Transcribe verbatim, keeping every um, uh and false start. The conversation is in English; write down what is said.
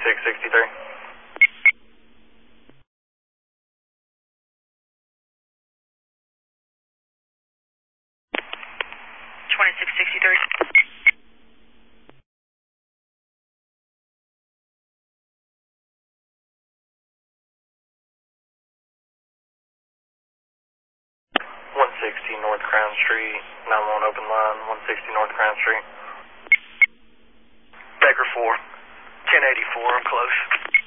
twenty-six sixty-three. twenty-six sixty-three. one sixty North Crown Street, nine one open line, one sixty North Crown Street. Baker four, ten eighty-four, I'm close.